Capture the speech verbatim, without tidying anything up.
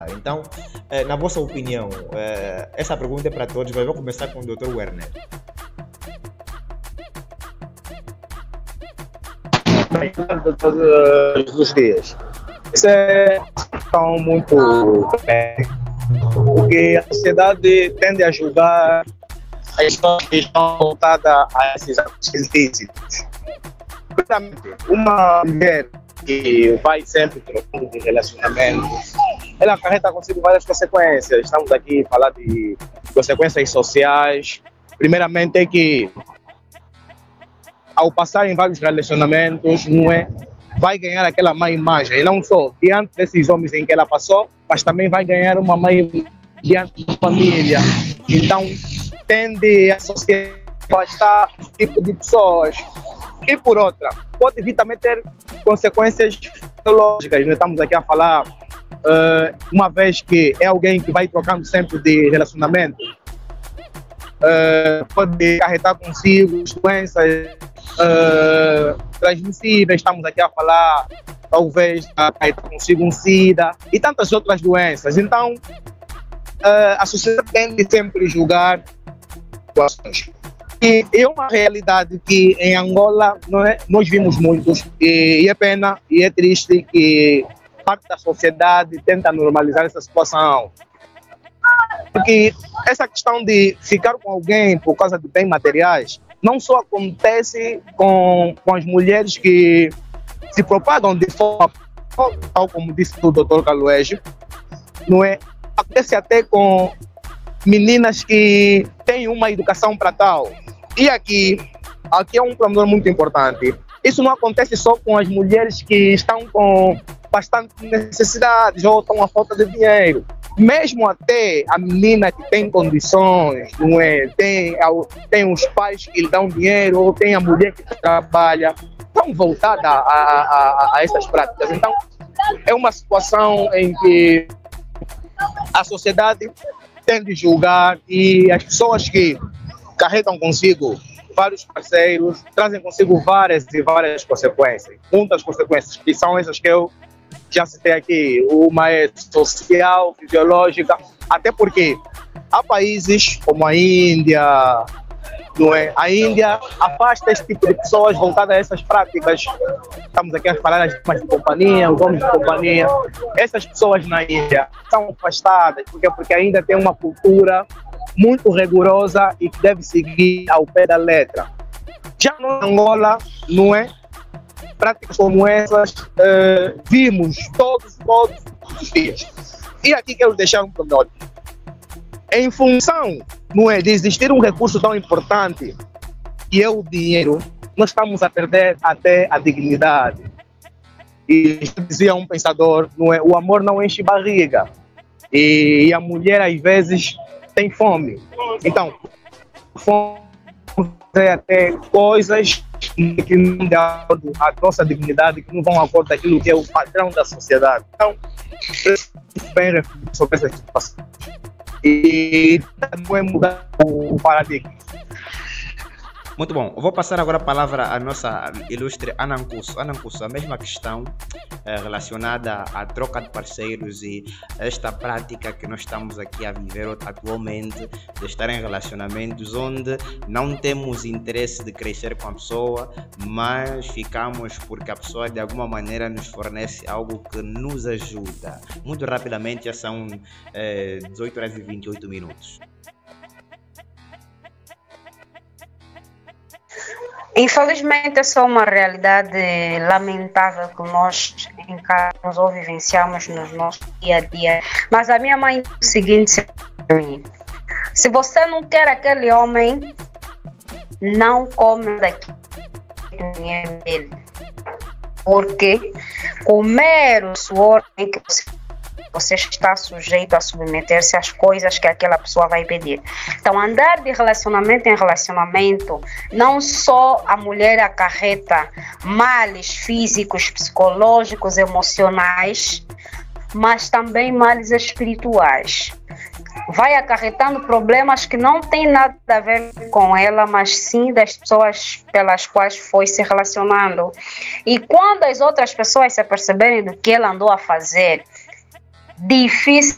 Então, eh, na vossa opinião, eh, essa pergunta é para todos, mas vou começar com o doutor Werner. De todos os dias. Isso é uma questão muito é, porque a sociedade tende a julgar as pessoas que estão voltadas a esses atos ilícitos. Uma mulher que vai sempre trocando de relacionamento, ela acarreta consigo várias consequências. Estamos aqui a falar de consequências sociais. Primeiramente é que ao passar em vários relacionamentos, não é, vai ganhar aquela má imagem, e não só diante desses homens em que ela passou, mas também vai ganhar uma má imagem diante da família. Então, tende a sociedade a afastar esse tipo de pessoas. E por outra, pode vir também ter consequências psicológicas. Nós estamos aqui a falar, uh, uma vez que é alguém que vai trocando sempre de relacionamento, uh, pode acarretar consigo doenças uh, transmissíveis. Estamos aqui a falar, talvez, acarretar consigo um SIDA e tantas outras doenças. Então, uh, a sociedade tende sempre a julgar situações. E é uma realidade que em Angola não é, nós vimos muitos, e, e é pena e é triste que parte da sociedade tenta normalizar essa situação. Porque essa questão de ficar com alguém por causa de bens materiais não só acontece com, com as mulheres que se propagam de forma, tal como disse o doutor Caloégio, não é? Acontece até com meninas que têm uma educação para tal. E aqui, aqui é um problema muito importante. Isso não acontece só com as mulheres que estão com bastante necessidades ou estão à falta de dinheiro. Mesmo até a menina que tem condições, não é? Tem, tem os pais que lhe dão dinheiro ou tem a mulher que trabalha, estão voltadas a, a, a, a essas práticas. Então, é uma situação em que a sociedade tende a julgar e as pessoas que carregam consigo vários parceiros trazem consigo várias e várias consequências. Muitas consequências, que são essas que eu já citei aqui. Uma é social, fisiológica, até porque há países como a Índia, não é? A Índia afasta esse tipo de pessoas voltadas a essas práticas. Estamos aqui a falar das damas de companhia, os homens de companhia. Essas pessoas na Índia são afastadas, porque, porque ainda tem uma cultura muito rigorosa e que deve seguir ao pé da letra. Já no Angola, não é? Práticas como essas uh, vimos todos, todos os dias. E aqui quero deixar um pronóstico. Em função, não é, de existir um recurso tão importante que é o dinheiro, nós estamos a perder até a dignidade. E dizia um pensador, não é, o amor não enche barriga. E, e a mulher às vezes tem fome. Então, fome é até coisas que não dão a nossa dignidade, que não vão a acordo daquilo que é o padrão da sociedade. Então, bem refletir sobre essa situação. E não é mudar o paradigma. Muito bom. Eu vou passar agora a palavra à nossa ilustre Anancusso. Anancusso, a mesma questão eh, relacionada à troca de parceiros e esta prática que nós estamos aqui a viver atualmente, de estar em relacionamentos onde não temos interesse de crescer com a pessoa, mas ficamos porque a pessoa de alguma maneira nos fornece algo que nos ajuda. Muito rapidamente, já são eh, dezoito horas e vinte e oito minutos. Infelizmente, essa é uma realidade lamentável que nós encaramos ou vivenciamos no nosso dia a dia. Mas a minha mãe diz o seguinte para mim: se você não quer aquele homem, não come daqui o dinheiro dele. Porque comer o suor em que você você está sujeito a submeter-se às coisas que aquela pessoa vai pedir. Então, andar de relacionamento em relacionamento, não só a mulher acarreta males físicos, psicológicos, emocionais, mas também males espirituais. Vai acarretando problemas que não têm nada a ver com ela, mas sim das pessoas pelas quais foi se relacionando. E quando as outras pessoas se aperceberem do que ela andou a fazer, difícil